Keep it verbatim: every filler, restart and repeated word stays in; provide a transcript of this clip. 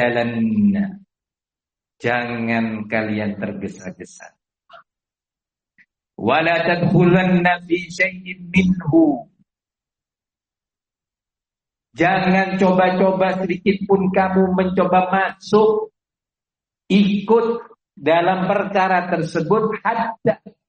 jalan. Jangan kalian tergesa-gesa. Wala tadkhulanna fi syai'in minhu. Jangan coba-coba sedikit pun kamu mencoba masuk ikut dalam perkara tersebut hatta